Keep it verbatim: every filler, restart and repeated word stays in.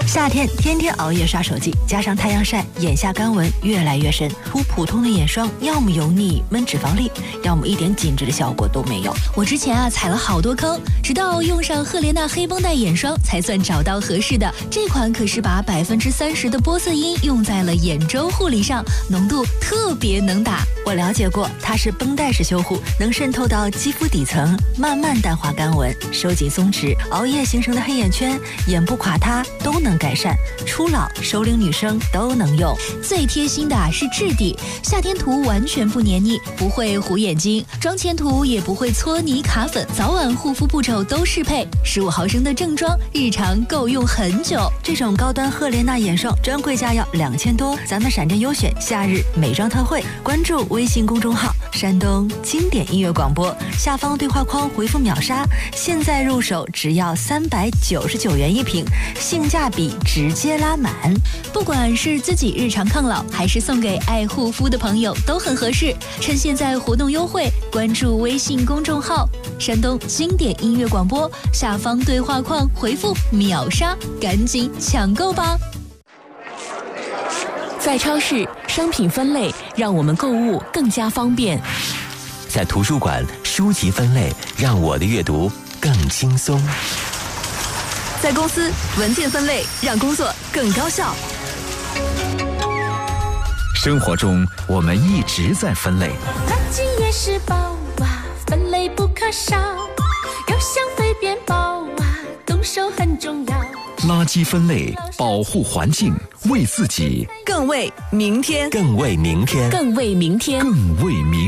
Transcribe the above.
夏天天天熬夜刷手机，加上太阳晒，眼下干纹越来越深。涂普通的眼霜，要么油腻闷脂肪粒，要么一点紧致的效果都没有。 我之前啊踩了好多坑，直到用上赫莲娜黑绷带眼霜，才算找到合适的。这款可是把百分之三十的玻色因用在了眼周护理上，浓度特别能打。 我了解过，它是绷带式修护，能渗透到肌肤底层，慢慢淡化干纹，收紧松弛，熬夜形成的黑眼圈、眼部垮塌都能改善。初老、熟龄女生都能用。 最贴心的是质地，夏天涂完全不黏腻，不会糊眼睛，妆前涂也不会搓泥卡粉，早晚护肤步骤都适配。十五毫升的正装，日常够用很久。 这种高端赫莲娜眼霜专柜价要两千多，咱们闪电优选夏日美妆特惠，关注微信公众号山东经典音乐广播，下方对话框回复秒杀，现在入手只要三百九十九元一瓶，性价比直接拉满。 不管是自己日常抗老，还是送给爱护肤的朋友，都很合适。趁现在活动优惠，关注微信公众号山东经典音乐广播，下方对话框回复秒杀，赶紧抢购吧。 在超市，商品分类让我们购物更加方便； 在图书馆，书籍分类让我的阅读更轻松； 在公司，文件分类让工作更高效。 生活中，我们一直在分类。 垃圾也是宝啊，分类不可少。有想对便宝啊，动手很重要。 垃圾分类，保护环境，为自己， 更为明天， 更为明天， 更为明天， 更为明